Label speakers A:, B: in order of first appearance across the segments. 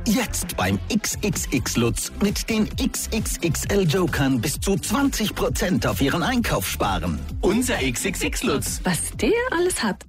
A: Jetzt beim XXX Lutz mit den XXXL Jokern bis zu 20% auf Ihren Einkauf sparen.
B: Unser XXX Lutz.
C: Was der alles hat.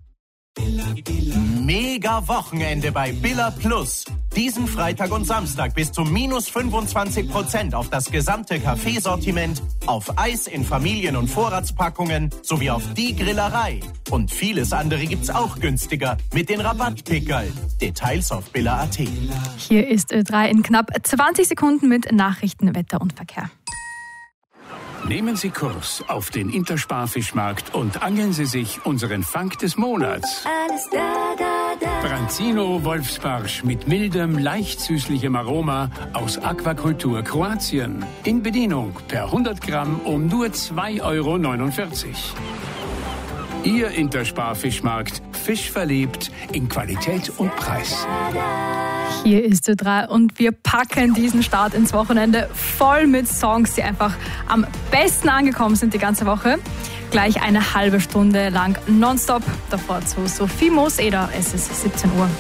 B: Mega Wochenende bei Billa Plus. Diesen Freitag und Samstag bis zu minus 25% auf das gesamte Kaffeesortiment, auf Eis in Familien- und Vorratspackungen sowie auf die Grillerei. Und vieles andere gibt's auch günstiger mit den Rabattpickerl. Details auf billa.at.
C: Hier ist Ö3 in knapp 20 Sekunden mit Nachrichten, Wetter und Verkehr.
D: Nehmen Sie Kurs auf den Interspar-Fischmarkt und angeln Sie sich unseren Fang des Monats.
E: Alles da.
D: Branzino Wolfsbarsch mit mildem, leicht süßlichem Aroma aus Aquakultur Kroatien. In Bedienung per 100 Gramm um nur 2,49 €. Ihr Interspar-Fischmarkt. Fisch verliebt in Qualität und Preis.
C: Hier ist Ö3 und wir packen diesen Start ins Wochenende voll mit Songs, die einfach am besten angekommen sind die ganze Woche. Gleich eine halbe Stunde lang nonstop. Davor zu Sophie Moos-Eder. Es ist 17 Uhr.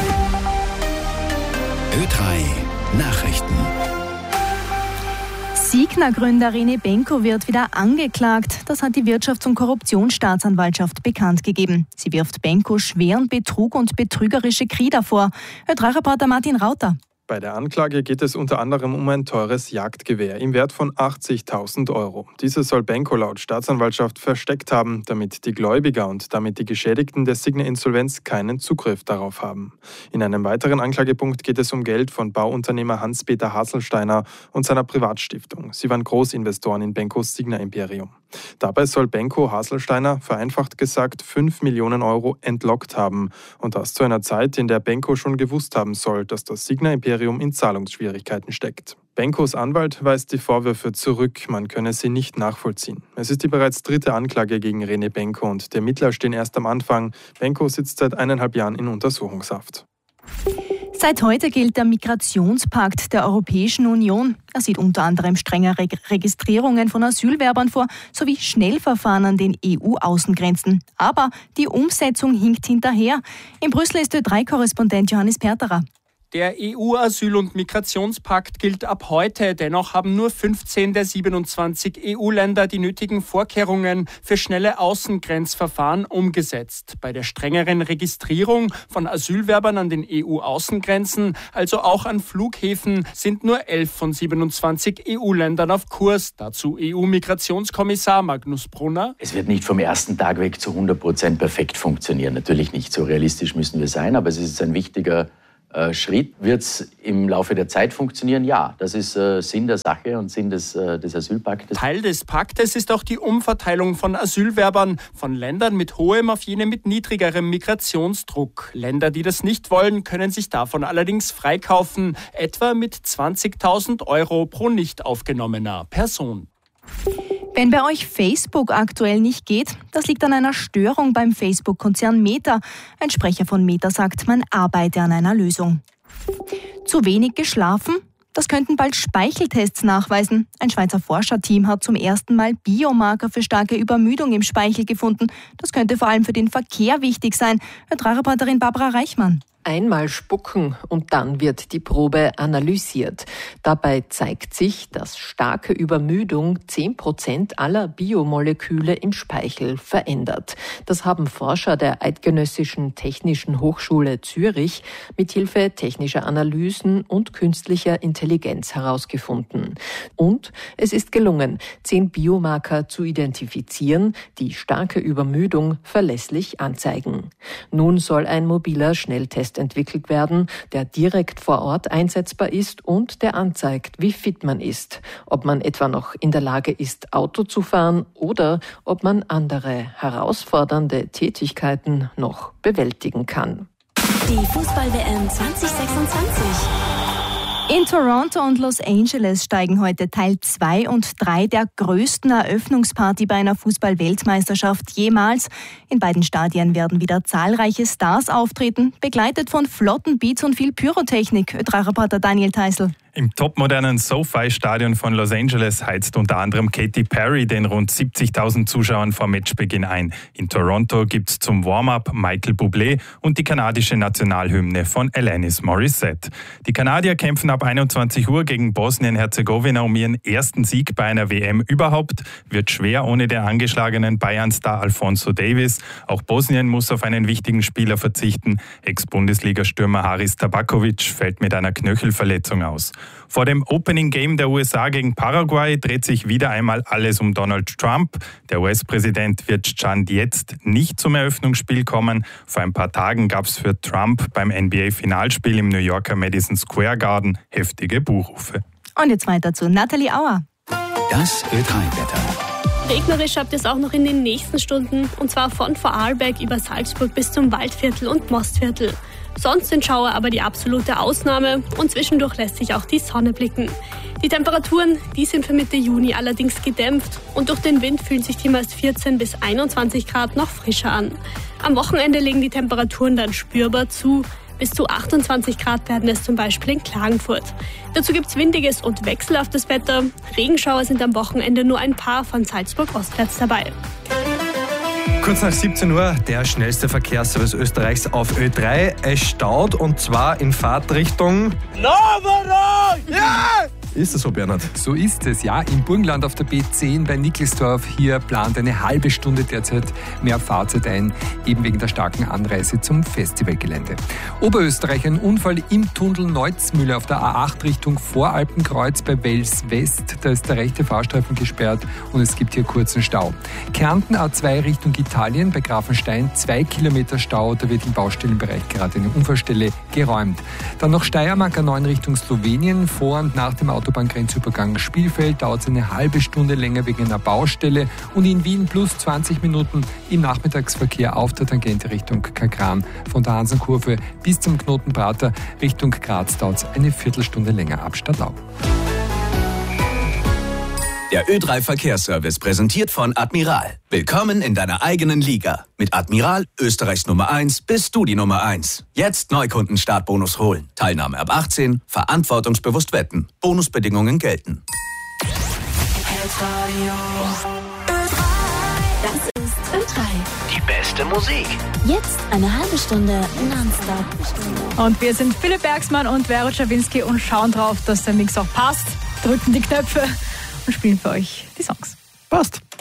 A: Ö3 Nachrichten.
F: Signa-Gründer Rene Benko wird wieder angeklagt. Das hat die Wirtschafts- und Korruptionsstaatsanwaltschaft bekannt gegeben. Sie wirft Benko schweren Betrug und betrügerische Krieder vor. Ö3-Reporter Martin Rauter.
G: Bei der Anklage geht es unter anderem um ein teures Jagdgewehr im Wert von 80.000 €. Dieses soll Benko laut Staatsanwaltschaft versteckt haben, damit die Gläubiger und damit die Geschädigten der Signa-Insolvenz keinen Zugriff darauf haben. In einem weiteren Anklagepunkt geht es um Geld von Bauunternehmer Hans-Peter Haselsteiner und seiner Privatstiftung. Sie waren Großinvestoren in Benkos Signa-Imperium. Dabei soll Benko Haselsteiner, vereinfacht gesagt, 5 Millionen € entlockt haben. Und das zu einer Zeit, in der Benko schon gewusst haben soll, dass das Signa-Imperium in Zahlungsschwierigkeiten steckt. Benkos Anwalt weist die Vorwürfe zurück, man könne sie nicht nachvollziehen. Es ist die bereits dritte Anklage gegen Rene Benko und die Ermittler stehen erst am Anfang. Benko sitzt seit 1,5 Jahren in Untersuchungshaft.
F: Seit heute gilt der Migrationspakt der Europäischen Union. Er sieht unter anderem strengere Registrierungen von Asylwerbern vor, sowie Schnellverfahren an den EU-Außengrenzen. Aber die Umsetzung hinkt hinterher. In Brüssel ist Ö3-Korrespondent Johannes Perterer.
H: Der EU-Asyl- und Migrationspakt gilt ab heute. Dennoch haben nur 15 der 27 EU-Länder die nötigen Vorkehrungen für schnelle Außengrenzverfahren umgesetzt. Bei der strengeren Registrierung von Asylwerbern an den EU-Außengrenzen, also auch an Flughäfen, sind nur 11 von 27 EU-Ländern auf Kurs. Dazu EU-Migrationskommissar Magnus Brunner.
I: Es wird nicht vom ersten Tag weg zu 100% perfekt funktionieren. Natürlich nicht, so realistisch müssen wir sein, aber es ist ein wichtiger Schritt. Wird es im Laufe der Zeit funktionieren? Ja, das ist Sinn der Sache und Sinn des Asylpaktes.
H: Teil des Paktes ist auch die Umverteilung von Asylwerbern von Ländern mit hohem auf jene mit niedrigerem Migrationsdruck. Länder, die das nicht wollen, können sich davon allerdings freikaufen, etwa mit 20.000 € pro nicht aufgenommener Person.
F: Wenn bei euch Facebook aktuell nicht geht, das liegt an einer Störung beim Facebook-Konzern Meta. Ein Sprecher von Meta sagt, man arbeite an einer Lösung. Zu wenig geschlafen? Das könnten bald Speicheltests nachweisen. Ein Schweizer Forscherteam hat zum ersten Mal Biomarker für starke Übermüdung im Speichel gefunden. Das könnte vor allem für den Verkehr wichtig sein. Ö3-Reporterin Barbara Reichmann.
J: Einmal spucken und dann wird die Probe analysiert. Dabei zeigt sich, dass starke Übermüdung 10% aller Biomoleküle im Speichel verändert. Das haben Forscher der Eidgenössischen Technischen Hochschule Zürich mithilfe technischer Analysen und künstlicher Intelligenz herausgefunden. Und es ist gelungen, 10 Biomarker zu identifizieren, die starke Übermüdung verlässlich anzeigen. Nun soll ein mobiler Schnelltest entwickelt werden, der direkt vor Ort einsetzbar ist und der anzeigt, wie fit man ist, ob man etwa noch in der Lage ist, Auto zu fahren oder ob man andere herausfordernde Tätigkeiten noch bewältigen kann.
E: Die Fußball-WM 2026.
F: In Toronto und Los Angeles steigen heute Teil 2 und 3 der größten Eröffnungsparty bei einer Fußball-Weltmeisterschaft jemals. In beiden Stadien werden wieder zahlreiche Stars auftreten, begleitet von flotten Beats und viel Pyrotechnik. Ö3-Reporter Daniel Teisel.
K: Im topmodernen SoFi-Stadion von Los Angeles heizt unter anderem Katy Perry den rund 70.000 Zuschauern vor Matchbeginn ein. In Toronto gibt's zum Warm-up Michael Bublé und die kanadische Nationalhymne von Alanis Morissette. Die Kanadier kämpfen ab 21 Uhr gegen Bosnien-Herzegowina um ihren ersten Sieg bei einer WM überhaupt. Wird schwer ohne den angeschlagenen Bayern-Star Alphonso Davies. Auch Bosnien muss auf einen wichtigen Spieler verzichten. Ex-Bundesliga-Stürmer Haris Tabakovic fällt mit einer Knöchelverletzung aus. Vor dem Opening Game der USA gegen Paraguay dreht sich wieder einmal alles um Donald Trump. Der US-Präsident wird Stand jetzt nicht zum Eröffnungsspiel kommen. Vor ein paar Tagen gab es für Trump beim NBA-Finalspiel im New Yorker Madison Square Garden heftige Buhrufe.
F: Und jetzt weiter zu Nathalie Auer.
A: Das Ö3-Wetter.
L: Regnerisch habt ihr es auch noch in den nächsten Stunden, und zwar von Vorarlberg über Salzburg bis zum Waldviertel und Mostviertel. Sonst sind Schauer aber die absolute Ausnahme und zwischendurch lässt sich auch die Sonne blicken. Die Temperaturen, die sind für Mitte Juni allerdings gedämpft und durch den Wind fühlen sich die meist 14 bis 21 Grad noch frischer an. Am Wochenende legen die Temperaturen dann spürbar zu. Bis zu 28 Grad werden es zum Beispiel in Klagenfurt. Dazu gibt's windiges und wechselhaftes Wetter. Regenschauer sind am Wochenende nur ein paar von Salzburg ostwärts dabei.
M: Kurz nach 17 Uhr der schnellste Verkehrsservice Österreichs auf Ö3. Es staut und zwar in Fahrtrichtung Novorog! Ja! Ist das so, Bernhard?
N: So ist es, ja. Im Burgenland auf der B10 bei Nickelsdorf. Hier plant eine halbe Stunde derzeit mehr Fahrzeit ein, eben wegen der starken Anreise zum Festivalgelände. Oberösterreich, ein Unfall im Tunnel Neuzmühle auf der A8 Richtung Voralpenkreuz bei Wels West. Da ist der rechte Fahrstreifen gesperrt und es gibt hier kurzen Stau. Kärnten A2 Richtung Italien bei Grafenstein, 2 Kilometer Stau. Da wird im Baustellenbereich gerade eine Unfallstelle geräumt. Dann noch Steiermark A9 Richtung Slowenien. Vor und nach dem Autobahngrenzübergang Spielfeld dauert es eine halbe Stunde länger wegen einer Baustelle und in Wien plus 20 Minuten im Nachmittagsverkehr auf der Tangente Richtung Kagran. Von der Hansenkurve bis zum Knoten Prater Richtung Graz dauert es eine Viertelstunde länger ab Stadlau.
A: Der Ö3 Verkehrsservice präsentiert von Admiral. Willkommen in deiner eigenen Liga. Mit Admiral, Österreichs Nummer 1, bist du die Nummer 1. Jetzt Neukunden-Startbonus holen. Teilnahme ab 18, verantwortungsbewusst wetten. Bonusbedingungen gelten.
E: Das ist Ö3.
A: Die beste Musik.
E: Jetzt eine halbe Stunde nonstop.
C: Und wir sind Philipp Bergsmann und Vero Czawinski und schauen drauf, dass der Mix auch passt. Drücken die Knöpfe und spielen für euch die Songs.
M: Passt.